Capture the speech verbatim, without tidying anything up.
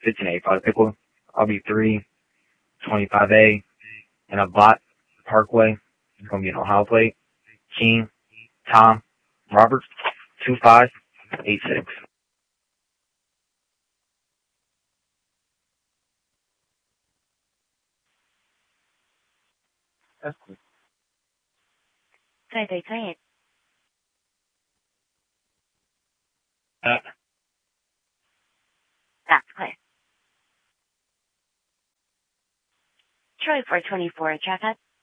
fifteen eighty-five Pickle, R B three, twenty-five A, and a Bot Parkway. It's going to be an Ohio plate. King, Tom, Robert, two five eight six. That's cool. 再对可以 Uh, That's clear. Troy four twenty-four, traffic.